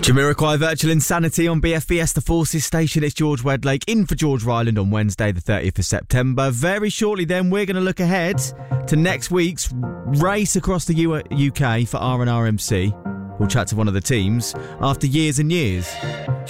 Jamiroquai Virtual Insanity on BFBS The Forces station. It's George Wedlake in for George Ryland on Wednesday the 30th of September. Very shortly then we're going to look ahead to next week's race across the UK for R&RMC. We'll chat to one of the teams after years and years.